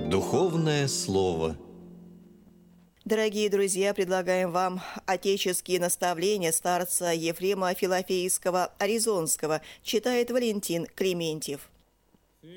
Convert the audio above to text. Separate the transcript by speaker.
Speaker 1: Духовное слово.
Speaker 2: Дорогие друзья, предлагаем вам отеческие наставления старца Ефрема Филофейского Аризонского, читает Валентин Клементьев.